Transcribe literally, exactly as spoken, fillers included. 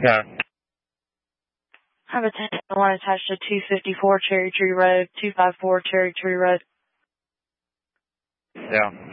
Okay. I have a ten one attached to two fifty-four Cherry Tree Road, two five four Cherry Tree Road. Yeah.